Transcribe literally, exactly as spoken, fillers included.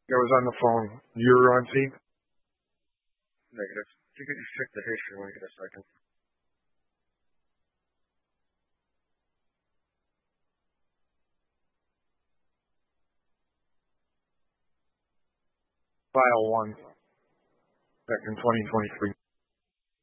I was on the phone. You're on scene? Negative. You can just check the history when you get a second. File one, back in twenty twenty-three.